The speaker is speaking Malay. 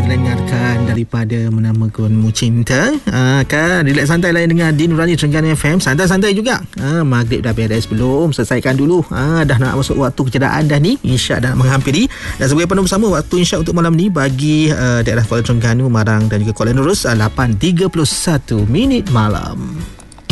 dengarkan daripada Menamakanmu Cinta. Kan relax santai lain dengan Din Nurani Terengganu FM. Santai-santai juga. Maghrib dah beres belum? Selesaikan dulu. Dah nak masuk waktu kecederaan dah ni. Insya dah menghampiri. Dan sebagai penuh bersama waktu Insya untuk malam ni bagi daerah Kuala Terengganu, Marang dan juga Kuala Nerus 8.31 minit malam.